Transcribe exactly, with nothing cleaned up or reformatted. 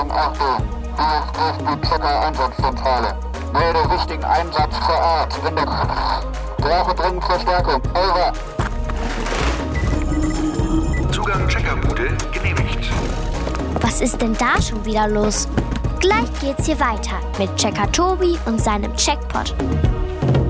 Achtung, hier ist die Checker-Einsatzzentrale. Melde wichtigen Einsatz vor Ort. Wenn der brauche dringend Verstärkung. Over. Zugang Checkerbude genehmigt. Was ist denn da schon wieder los? Gleich geht's hier weiter mit Checker Tobi und seinem Checkpot.